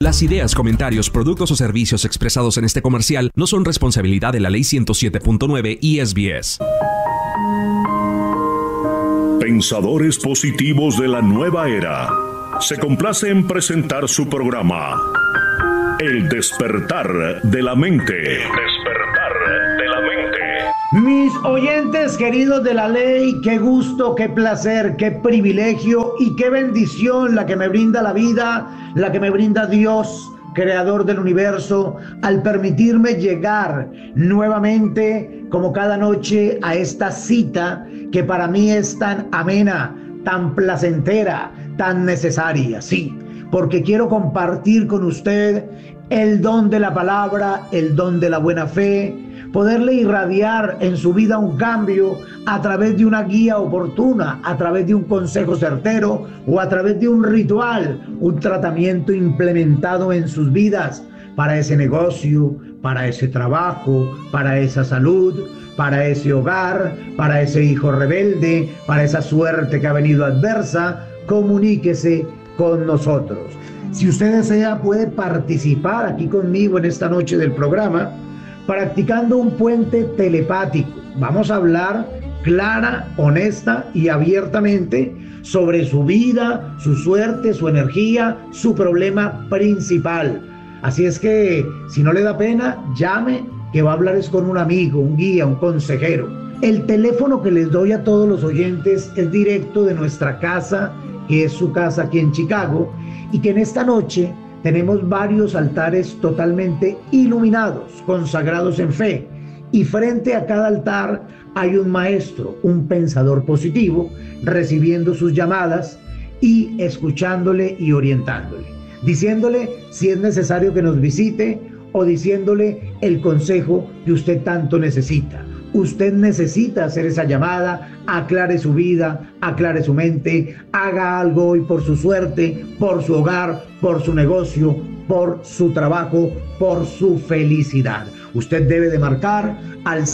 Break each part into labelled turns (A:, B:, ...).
A: Las ideas, comentarios, productos o servicios expresados en este comercial no son responsabilidad de la Ley 107.9 y SBS.
B: Pensadores positivos de la nueva era. Se complace en presentar su programa El despertar de la mente. El despertar de la mente.
C: Mis oyentes queridos de la ley, qué gusto, qué placer, qué privilegio y qué bendición la que me brinda la vida, la que me brinda Dios, creador del universo, al permitirme llegar nuevamente, como cada noche, a esta cita que para mí es tan amena, tan placentera, tan necesaria. Sí, porque quiero compartir con usted el don de la palabra, el don de la buena fe, poderle irradiar en su vida un cambio a través de una guía oportuna, a través de un consejo certero o a través de un ritual, un tratamiento implementado en sus vidas para ese negocio, para ese trabajo, para esa salud, para ese hogar, para ese hijo rebelde, para esa suerte que ha venido adversa. Comuníquese con nosotros. Si usted desea, puede participar aquí conmigo en esta noche del programa, practicando un puente telepático. Vamos a hablar clara, honesta y abiertamente sobre su vida, su suerte, su energía, su problema principal. Así es que, si no le da pena, llame, que va a hablar es con un amigo, un guía, un consejero. El teléfono que les doy a todos los oyentes es directo de nuestra casa, que es su casa aquí en Chicago, y que en esta noche tenemos varios altares totalmente iluminados, consagrados en fe, y frente a cada altar hay un maestro, un pensador positivo, recibiendo sus llamadas y escuchándole y orientándole, diciéndole si es necesario que nos visite o diciéndole el consejo que usted tanto necesita. Usted necesita hacer esa llamada, aclare su vida, aclare su mente, haga algo hoy por su suerte, por su hogar, por su negocio, por su trabajo, por su felicidad. Usted debe de marcar al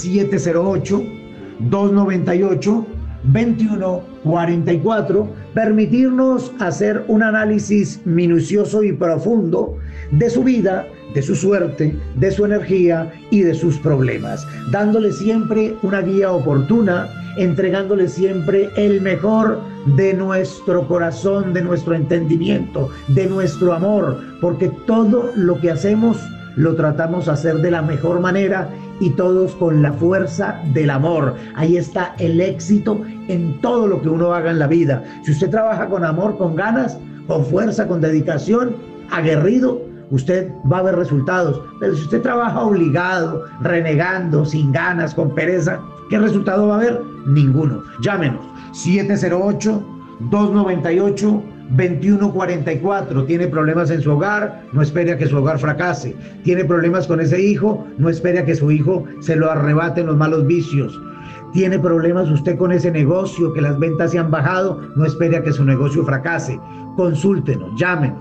C: 708-298-2144, permitirnos hacer un análisis minucioso y profundo de su vida, de su suerte, de su energía y de sus problemas, dándole siempre una guía oportuna, entregándole siempre el mejor de nuestro corazón, de nuestro entendimiento, de nuestro amor, porque todo lo que hacemos lo tratamos de hacer de la mejor manera y todos con la fuerza del amor. Ahí está el éxito en todo lo que uno haga en la vida. Si usted trabaja con amor, con ganas, con fuerza, con dedicación, aguerrido, usted va a ver resultados. Pero si usted trabaja obligado, renegando, sin ganas, con pereza, ¿qué resultado va a haber? Ninguno. Llámenos 708-298-2144. Tiene problemas en su hogar, no espere a que su hogar fracase. Tiene problemas con ese hijo, no espere a que su hijo se lo arrebaten los malos vicios. Tiene problemas usted con ese negocio, que las ventas se han bajado, no espere a que su negocio fracase. Consúltenos, llámenos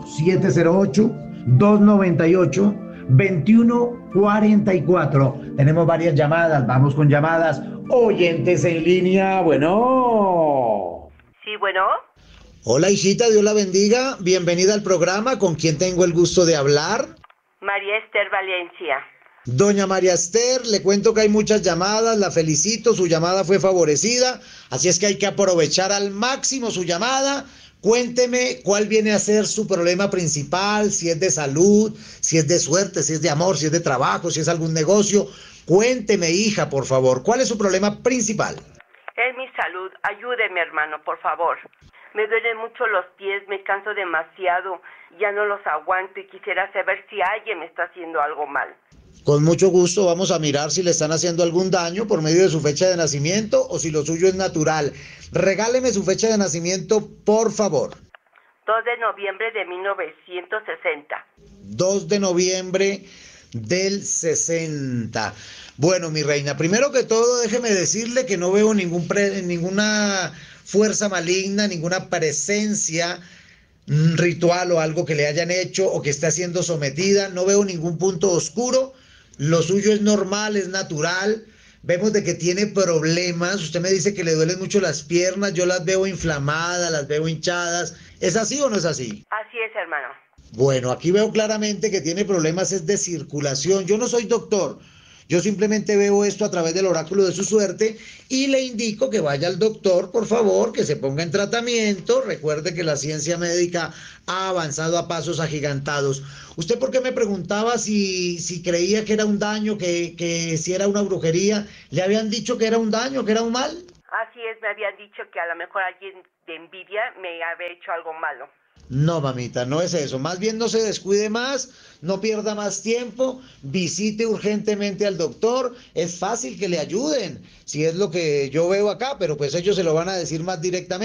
C: 708-298-2144. Tenemos varias llamadas, vamos con llamadas. Oyentes en línea, bueno.
D: Sí, bueno.
C: Hola, hijita, Dios la bendiga. Bienvenida al programa. ¿Con quién tengo el gusto de hablar?
D: María Esther Valencia.
C: Doña María Esther, le cuento que hay muchas llamadas, la felicito, su llamada fue favorecida, así es que hay que aprovechar al máximo su llamada. Cuénteme cuál viene a ser su problema principal, si es de salud, si es de suerte, si es de amor, si es de trabajo, si es algún negocio. Cuénteme, hija, por favor, ¿cuál es su problema principal?
D: Es mi salud, ayúdeme, hermano, por favor. Me duelen mucho los pies, me canso demasiado, ya no los aguanto y quisiera saber si alguien me está haciendo algo mal.
C: Con mucho gusto vamos a mirar si le están haciendo algún daño por medio de su fecha de nacimiento o si lo suyo es natural. Regáleme su fecha de nacimiento, por favor.
D: 2 de noviembre de 1960.
C: 2 de noviembre del 60. Bueno, mi reina, primero que todo déjeme decirle que no veo ninguna fuerza maligna, ninguna presencia ritual o algo que le hayan hecho o que esté siendo sometida. No veo ningún punto oscuro. Lo suyo es normal, es natural. Vemos de que tiene problemas. Usted me dice que le duelen mucho las piernas. Yo las veo inflamadas, las veo hinchadas. ¿Es así o no es así?
D: Así es, hermano.
C: Bueno, aquí veo claramente que tiene problemas es de circulación. Yo no soy doctor, yo simplemente veo esto a través del oráculo de su suerte y le indico que vaya al doctor, por favor, que se ponga en tratamiento. Recuerde que la ciencia médica ha avanzado a pasos agigantados. ¿Usted por qué me preguntaba si creía que era un daño, que si era una brujería? ¿Le habían dicho que era un daño, que era un mal?
D: Así es, me habían dicho que a lo mejor alguien de envidia me había hecho algo malo.
C: No, mamita, no es eso. Más bien no se descuide más, no pierda más tiempo, visite urgentemente al doctor. Es fácil que le ayuden, si es lo que yo veo acá, pero pues ellos se lo van a decir más directamente.